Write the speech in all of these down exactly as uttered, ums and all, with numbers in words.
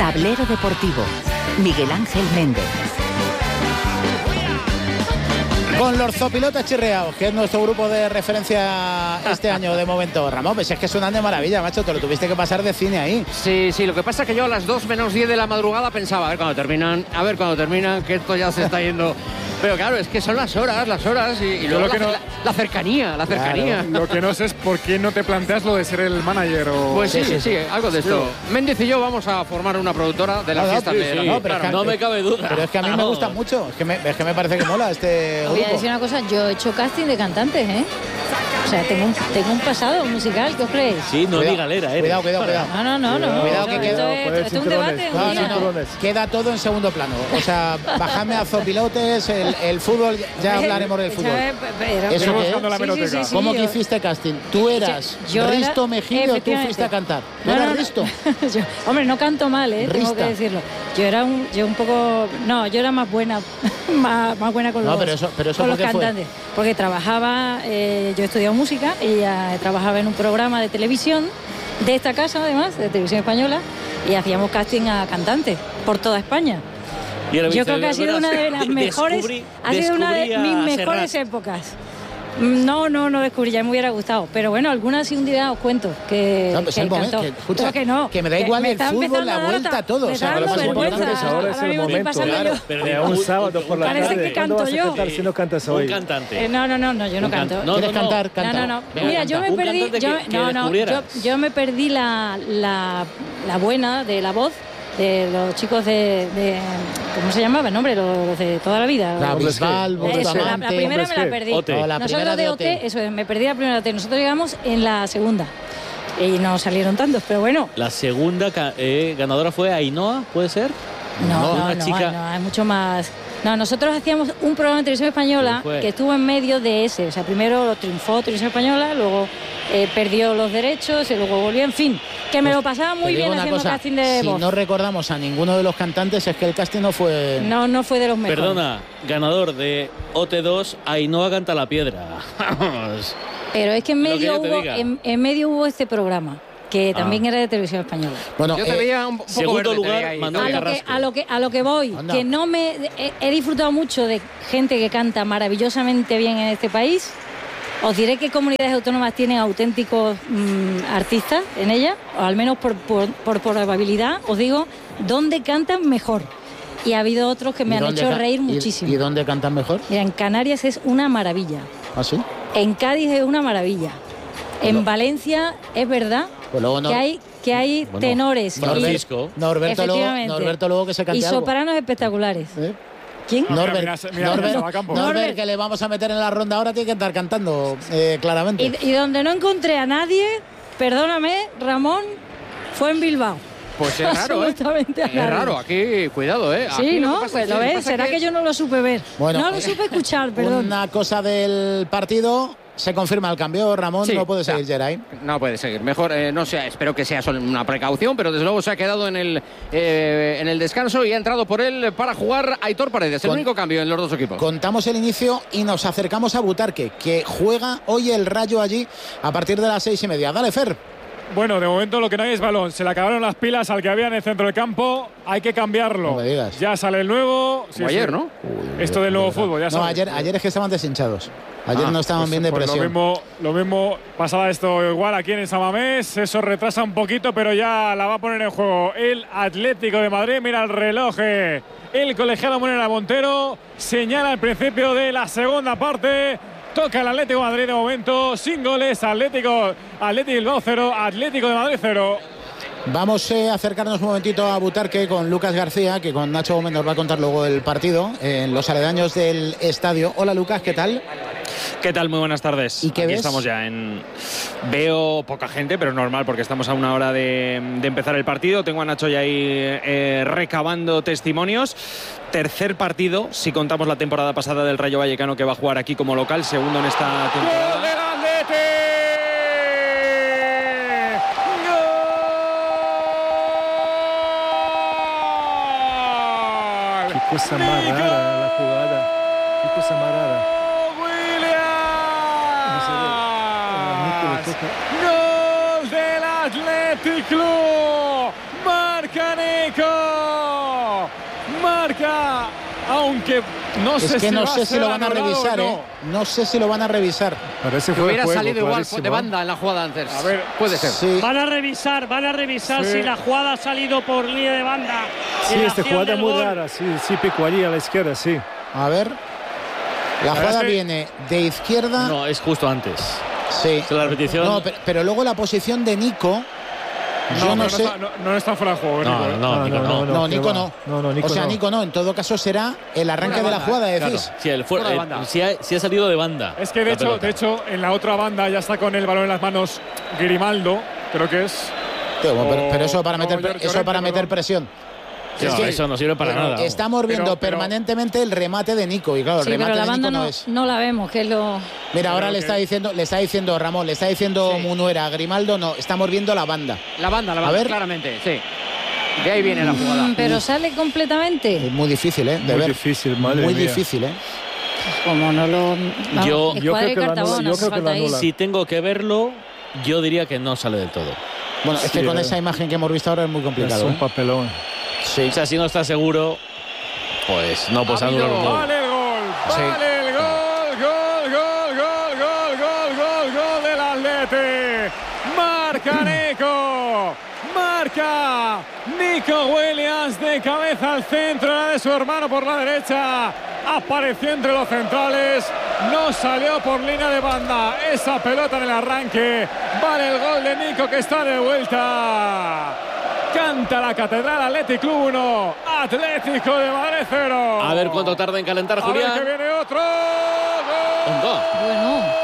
Tablero Deportivo. Miguel Ángel Méndez. Con los zopilotes chirriados, que es nuestro grupo de referencia este año de momento. Ramón, pues es que suenan de maravilla, macho, te lo tuviste que pasar de cine ahí. Sí, sí, lo que pasa es que yo a las dos menos diez de la madrugada pensaba, a ver cuando terminan, a ver cuando terminan, que esto ya se está yendo. Pero claro, es que son las horas, las horas y, y luego lo que la, no... la, la cercanía, la cercanía. Claro. Lo que no sé es por qué no te planteas lo de ser el manager o... Pues sí, sí, sí, algo de esto. Sí. Méndez y yo vamos a formar una productora de la no, fiesta sí, de sí, la... no, pero claro, es que, no me cabe duda. Pero es que a mí me gusta mucho, es que me, es que me parece que mola este Voy grupo. a decir una cosa, yo he hecho casting de cantantes, ¿eh? O sea, tengo un, tengo un pasado musical, ¿qué os creéis? Sí, no cuidado, diga galera, ¿eh? Cuidado, cuidado, cuidado. No, no, no, no. Cuidado, que esto queda, es, esto es un debate. No, un no, no. Queda todo en segundo plano. O sea, bajadme a zopilotes, el, el fútbol, ya hablaremos del fútbol. Pero, ¿Eso qué la sí, sí, sí, sí, ¿Cómo yo, que hiciste casting? ¿Tú eras yo Risto era, Mejide o tú fuiste a cantar? ¿Tú no, eras no, no. Risto? yo, hombre, no canto mal, ¿eh? Rista. Tengo que decirlo. Yo era un, yo un poco... No, yo era más buena, más, más buena con No, los, pero eso, pero eso con ¿por los qué fue? cantantes. Porque trabajaba, eh, yo he estudiado música y eh, trabajaba en un programa de televisión de esta casa, además, de Televisión Española, y hacíamos casting a cantantes por toda España. Y ahora me Yo dice, creo que ha sido una de las mejores, descubrí- ha sido una de descubrí a mis mejores Serrat. épocas. No, no, no descubrí, ya me hubiera gustado. Pero bueno, algunas sí un día os cuento que, No, pues que el momento, cantó. que, escucha, Pero que no. que me da igual me el está fútbol, empezando la a dar vuelta, hasta- todo. Me O sea, está que lo dando más importante vergüenza. es ahora es el mismo estoy momento. pasando Claro, yo. Pero Eh, un sábado por la Parece tarde. que canto ¿Cuándo vas a yo. cantar si no cantas hoy? Un cantante. Eh, no, no, no, no, yo no Un can- canto. no, ¿Quieres no, no. cantar? No, Canta. no, no. Venga, Mira, canta. yo me Un perdí, cantante yo, que- que no, no, yo, descubrieras. yo me perdí la, la, la buena de la voz de los chicos de, de ¿cómo se llamaba el nombre? Los, los de toda la vida. La Hombres Bisbal, G. Eso, la, la Bustamante. primera me Hombres la G. perdí. Ote. No, la primera Nosotros de de O O T, T. eso es, me perdí la primera de O T. Nosotros llegamos en la segunda. Y no salieron tantos, pero bueno. La segunda ca- eh, ganadora fue Ainhoa, ¿puede ser? No, no, una no, chica. no, es mucho más. No, nosotros hacíamos un programa de televisión española ¿Quién fue? que estuvo en medio de ese. O sea, primero lo triunfó Televisión Española, luego eh, perdió los derechos y luego volvió. En fin, que me lo pasaba muy Te digo bien una haciendo cosa, casting de si voz. no recordamos a ninguno de los cantantes, es que el casting no fue... No, no fue de los mejores. Perdona, ganador de O T dos, Ainhoa canta la piedra. Vamos. Pero es que en Lo que medio, yo te hubo, diga. en, en medio hubo este programa, que también Ah. era de Televisión Española. Bueno, Yo te eh, veía un poco segundo verde, te lugar, veía ahí. Manuel A lo, que, Carrasco. a, lo que, a lo que voy, Anda. que no me he, he disfrutado mucho de gente que canta maravillosamente bien en este país. Os diré que comunidades autónomas tienen auténticos mm, artistas en ellas, o al menos por, por, por probabilidad, os digo, dónde cantan mejor. Y ha habido otros que me ¿y han dónde hecho ca- reír y- muchísimo. ¿Y dónde cantan mejor? Mira, en Canarias es una maravilla, ¿Ah, sí? en Cádiz es una maravilla, en Bueno. Valencia es verdad Pues luego no... que hay, que hay Bueno, tenores y, Francisco. Norberto luego, efectivamente, Norberto luego que se cante y algo. sopranos espectaculares. ¿Eh? ¿Quién? No, Norbert, mira, mira, Norbert, mira, Salvacampo. Norbert, Norbert. que le vamos a meter en la ronda ahora, tiene que estar cantando, eh, claramente. Y, y donde no encontré a nadie, perdóname, Ramón, fue en Bilbao. Pues es raro, ¿eh? Absolutamente a Es nadie. raro, aquí, cuidado, ¿eh? Aquí Sí, lo ¿no? que pasa Pues es lo que- ves, pasa será que... yo no lo supe ver. Bueno, no lo supe escuchar, perdón. Una cosa del partido, se confirma el cambio, Ramón, Sí, no puede ya. seguir Geray. No puede seguir. Mejor, eh, no sé, espero que sea solo una precaución, pero desde luego se ha quedado en el, eh, en el descanso y ha entrado por él para jugar Aitor Paredes. El Con- único cambio en los dos equipos. Contamos el inicio y nos acercamos a Butarque, que juega hoy el Rayo allí a partir de las seis y media. Dale, Fer. Bueno, de momento lo que no hay es balón. Se le acabaron las pilas al que había en el centro del campo. Hay que cambiarlo. No me digas. Ya sale el nuevo. Como ayer, ¿no? Esto del nuevo fútbol, ya No, sabes. ayer, ayer es que estaban deshinchados. Ayer Ah, no estaban Pues- bien de pues presión. Lo mismo, lo mismo pasaba esto igual aquí en San Mamés. Eso retrasa un poquito, pero ya la va a poner en juego el Atlético de Madrid. Mira el reloj. eh. El colegiado Monera Montero señala el principio de la segunda parte. Toca el Atlético de Madrid de momento, sin goles. Atlético, Atlético Bilbao cero, Atlético de Madrid cero. Vamos eh, a acercarnos un momentito a Butarque con Lucas García, que con Nacho Gómez nos va a contar luego el partido en los aledaños del estadio. Hola, Lucas, ¿qué tal? ¿Qué tal? Muy buenas tardes. ¿Y qué Aquí ves? estamos ya en... Veo poca gente, pero es normal porque estamos a una hora de, de empezar el partido. Tengo a Nacho ya ahí eh, recabando testimonios. Tercer partido, si contamos la temporada pasada del Rayo Vallecano, que va a jugar aquí como local. Segundo en esta temporada. ¡Gol del Atleti! ¡Gol! Qué cosa más rara la jugada. Qué cosa más rara. Williams. Gol del Athletic Club. Marcan Nico. Marca. Aunque no es sé que si no va sé a si lo ser van a anulado revisar, o ¿eh? No sé si lo van a revisar. Parece Que fue hubiera juego, salido igual clarísimo. de banda en la jugada antes. A ver, puede ser. Sí. Van a revisar, van a revisar Sí. si la jugada ha salido por línea de banda. Sí, Y la esta acción jugada del muy gol. rara, sí, sí picó allí a la izquierda, sí. A ver. La Parece- jugada viene de izquierda. No, es justo antes. Sí. Que la repetición. No, pero, pero luego la posición de Nico. Yo No, no, no, sé. está, no, no está fuera de juego, No, Nico, ¿eh? no, Nico, no. No, que Nico va. no. No, no, Nico o sea, no. Nico no. En todo caso será el arranque Fuera de la banda, jugada, Claro, decís. sí, el fuera, Fuera de eh, banda. sí, ha, sí ha salido de banda. Es que de la hecho, pelota. de hecho, en la otra banda ya está con el balón en las manos Grimaldo, creo que es. Pero, pero- pero eso para No, meter, Llorente, eso para meter perdón. presión. Sí, Es no, que eso no sirve para nada. Estamos viendo Pero- pero- permanentemente el remate de Nico. Y claro, el Sí, remate pero la de banda Nico no, no, es. no la vemos, que es lo... Mira, ahora Creo le que- está diciendo, le está diciendo Ramón, le está diciendo Sí. Munuera, Grimaldo, no, estamos viendo la banda. La banda, la A banda, ver. claramente, sí. De ahí viene la jugada. Mm, Pero sale completamente. Es muy difícil, ¿eh? De Muy ver. difícil, madre Muy mía. difícil, ¿eh? Como no lo... vamos, Yo- escuadra yo creo y que lo Cartabona, anula, yo hace creo que falta lo ahí. anula. Si tengo que verlo, yo diría que no sale del todo. Bueno, es que Sí, con eh. esa imagen que hemos visto ahora es muy Es complicado. un ¿eh? papelón. Sí. O sea, si no está seguro, pues no, pues Ha habido- anularlo todo. Vale el gol, Sí. vale el gol, gol, gol, gol, gol, gol, gol, gol del Atleti. Marca Nico, marca Nico Williams de cabeza al centro, era de su hermano por la derecha. Apareció entre los centrales, no salió por línea de banda. Esa pelota en el arranque, vale el gol de Nico que está de vuelta. Canta la Catedral, Athletic Club uno, Atlético de Madrid cero. A ver cuánto tarda en calentar, A ver Julián. que viene otro. ¡Gol! Un gol. Bueno,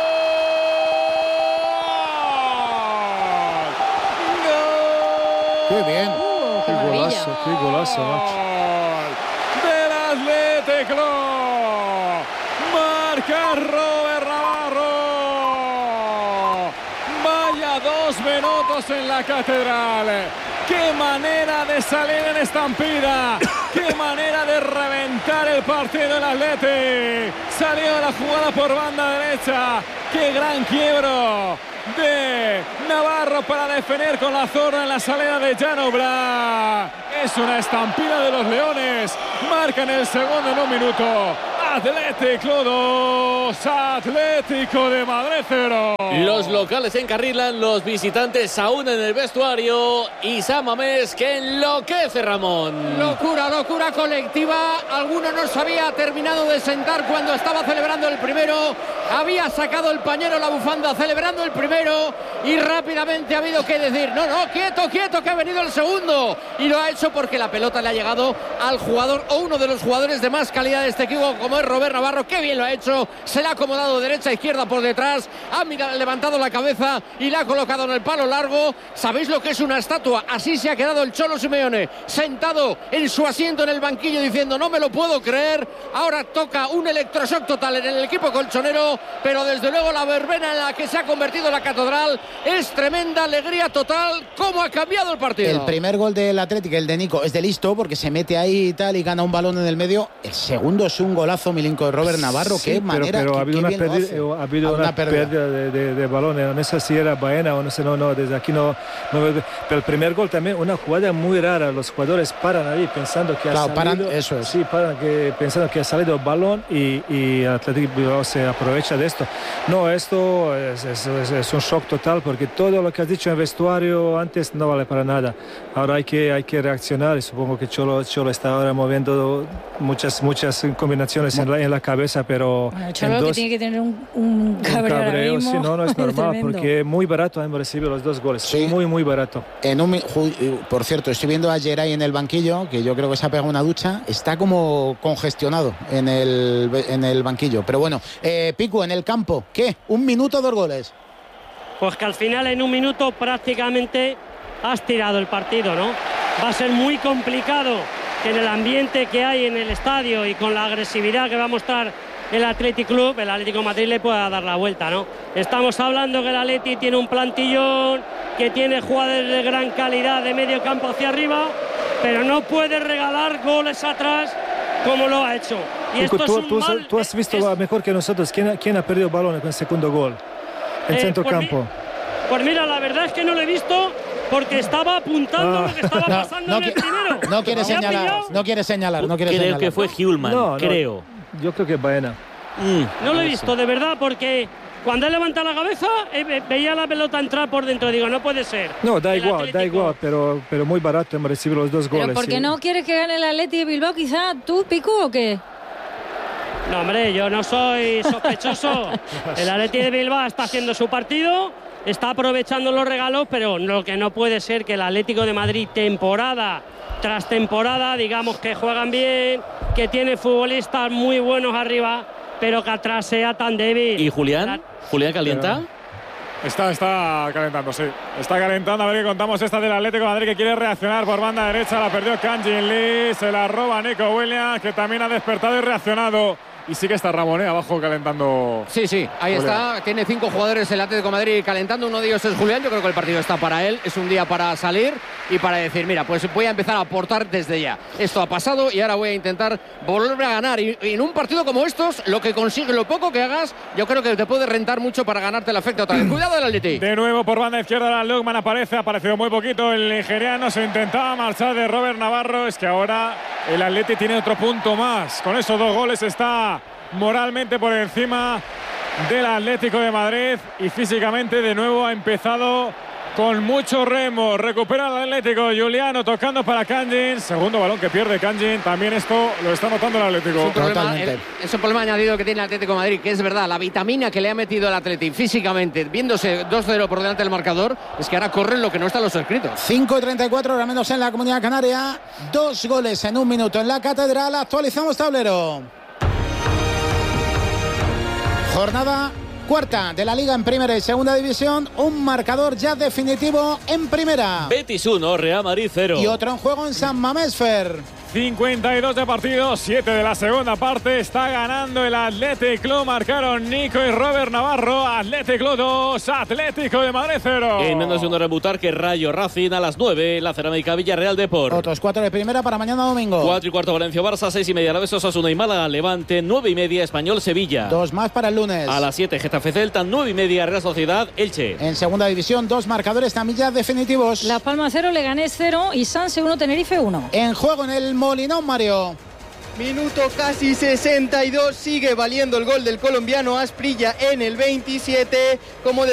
Qué bien. qué Qué maravilla. golazo, qué golazo, macho. Gol del Athletic Club. Marca Robert Navarro. Vaya dos minutos en la Catedral. Qué manera de salir en estampida. Qué manera de reventar el partido del Athletic. Salió la jugada por banda derecha. Qué gran quiebro de Navarro para defender con la zurda en la salida de Jan Oblak. Es una estampida de los Leones. Marcan el segundo en un minuto. Atlético dos, Atlético de Madrid cero. Los locales encarrilan, los visitantes aún en el vestuario y San Mamés que enloquece, Ramón. Locura, locura colectiva. Alguno no se había terminado de sentar cuando estaba celebrando el primero. Había sacado el pañuelo, la bufanda, celebrando el primero. Y rápidamente ha habido que decir, no, no, quieto, quieto, que ha venido el segundo. Y lo ha hecho porque la pelota le ha llegado al jugador o uno de los jugadores de más calidad de este equipo, como es Robert Navarro. Qué bien lo ha hecho. Se le ha acomodado derecha, izquierda por detrás. Ha mirado, levantado la cabeza y la ha colocado en el palo largo. ¿Sabéis lo que es una estatua? Así se ha quedado el Cholo Simeone, sentado en su asiento en el banquillo diciendo, no me lo puedo creer. Ahora toca un electroshock total en el equipo colchonero, pero desde luego la verbena en la que se ha convertido la Catedral es tremenda, alegría total. ¿Cómo ha cambiado el partido? El primer gol del Atlético, el de Nico, es de listo porque se mete ahí y tal y gana un balón en el medio. El segundo es un golazo, Milinko, de Robert Navarro. Sí, qué pero, manera. pero qué- ha habido qué una, bien lo pérdida, hace. eh, ha habido Ah, una pérdida. pérdida de, de, de balones. No sé si era Baena o no sé, no, no, desde aquí no, no veo. Pero el primer gol también, una jugada muy rara. Los jugadores paran ahí pensando que Claro, ha paran, salido. eso es. Sí, paran que, pensando que ha salido el balón y, y Atlético Bilbao se aprovecha de esto. No, esto es, es, es, es un shock total porque todo lo que has dicho en el vestuario antes no vale para nada. Ahora hay que, hay que reaccionar y supongo que Cholo, Cholo está ahora moviendo muchas, muchas combinaciones en la, en la cabeza, pero Bueno, el en Cholo que dos- tiene que tener un, un un cabreo, ahora cabreo, mismo. sí, no, no es normal, tremendo. porque muy barato hemos recibido los dos goles, Sí. muy, muy barato. En un, mi- ju- por cierto, estoy viendo a Geray en el banquillo, que yo creo que se ha pegado una ducha. Está como congestionado en el, en el banquillo. Pero bueno, eh, Picu, en el campo, ¿qué? Un minuto, dos goles. Pues que al final en un minuto prácticamente has tirado el partido, ¿no? Va a ser muy complicado que en el ambiente que hay en el estadio y con la agresividad que va a mostrar el Athletic Club, el Atlético de Madrid le pueda dar la vuelta, ¿no? Estamos hablando que el Atleti tiene un plantillón, que tiene jugadores de gran calidad de medio campo hacia arriba, pero no puede regalar goles atrás como lo ha hecho. Y Pico, esto tú, es un tú- mal- tú has visto es- mejor que nosotros quién, ha- quién ha perdido balón con el segundo gol en Eh, centro pues campo. mi- Pues mira, la verdad es que no lo he visto, porque estaba apuntando Ah. lo que estaba No, pasando no en el qui- primero. No quiere ¿Se ha señalar, pillado? no quiere señalar, no quiere Creo señalar. que fue Hjulman, No, no. creo. Yo creo que Baena. Mm, No lo he a ver visto, de verdad, porque cuando he levantado la cabeza eh, ve- veía la pelota entrar por dentro. Digo, no puede ser. No, da El igual, da Atlético- iguo, pero, pero muy barato hemos recibido los dos ¿Pero goles. por qué sí. no quieres que gane el Atleti de Bilbao? Quizá tú, Picu, ¿o qué? No, hombre, yo no soy sospechoso. El Atleti de Bilbao está haciendo su partido, está aprovechando los regalos, pero lo que no puede ser que el Atlético de Madrid, temporada tras temporada, digamos que juegan bien, que tiene futbolistas muy buenos arriba, pero que atrás sea tan débil. ¿Y Julián? ¿Julián calienta? Está, está calentando, sí. Está calentando. A ver qué contamos esta del Atlético de Madrid, que quiere reaccionar por banda derecha. La perdió Kangin Lee. Se la roba Nico Williams, que también ha despertado y reaccionado. Y sí que está Ramón, ¿eh? Abajo calentando. Sí, sí, ahí Julián. está. Tiene cinco jugadores el Atlético de Madrid calentando. Uno de ellos es Julián. Yo creo que el partido está para él. Es un día para salir y para decir, mira, pues voy a empezar a aportar desde ya. Esto ha pasado y ahora voy a intentar volver a ganar. Y, y en un partido como estos, lo que consigue, lo poco que hagas, yo creo que te puede rentar mucho para ganarte el afecto otra vez. Cuidado del Atleti. De nuevo por banda izquierda, la Lukman aparece. Ha aparecido muy poquito el nigeriano. Se intentaba marchar de Robert Navarro. Es que ahora el Atleti tiene otro punto más. Con esos dos goles está moralmente por encima del Atlético de Madrid y físicamente de nuevo ha empezado con mucho remo. Recupera el Atlético, Juliano tocando para Kangin, segundo balón que pierde Kangin, también esto lo está notando el Atlético. Es un, problema, Totalmente. el- es un problema añadido que tiene el Atlético de Madrid, que es verdad, la vitamina que le ha metido el Atlético físicamente, viéndose dos cero por delante del marcador, es que ahora corren lo que no están los escritos. cinco y treinta y cuatro, ahora menos en la Comunidad Canaria. Dos goles en un minuto en la Catedral. Actualizamos tablero. Jornada cuarta de la Liga en Primera y Segunda División. Un marcador ya definitivo en Primera. Betis uno, Real Madrid cero. Y otro en juego en San Mamés, Fer. cincuenta y dos de partido, siete de la segunda parte. Está ganando el Athletic Club. Marcaron Nico y Robert Navarro. Athletic Club dos, Atlético de Madrid cero. En menos de uno rebutar que Rayo Racing a las nueve. La Cerámica Villarreal Depor. Otros cuatro de Primera para mañana domingo. Cuatro y cuarto Valencia Barça, seis y media Alavés Osasuna y Málaga Levante, nueve y media Español Sevilla. Dos más para el lunes. A las siete Getafe Celta, nueve y media Real Sociedad Elche. En Segunda División, dos marcadores también ya definitivos. Las Palmas cero, Leganés cero y Sanse uno, Tenerife uno. En juego en el Molinón, Mario. Minuto casi sesenta y dos, sigue valiendo el gol del colombiano Asprilla en el veintisiete. Como